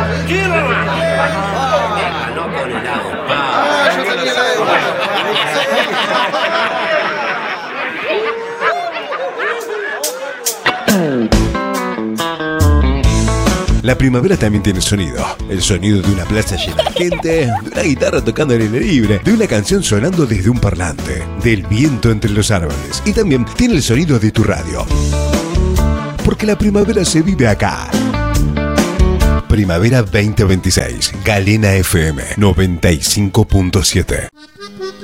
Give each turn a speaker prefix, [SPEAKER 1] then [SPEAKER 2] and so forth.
[SPEAKER 1] No con helado.
[SPEAKER 2] Yo tenía la de
[SPEAKER 3] La primavera también tiene sonido. El sonido de una plaza llena de gente, de una guitarra tocando al aire libre, de una canción sonando desde un parlante, del viento entre los árboles. Y también tiene el sonido de tu radio. Porque la primavera se vive acá. Primavera 2026, Galena FM 95.7.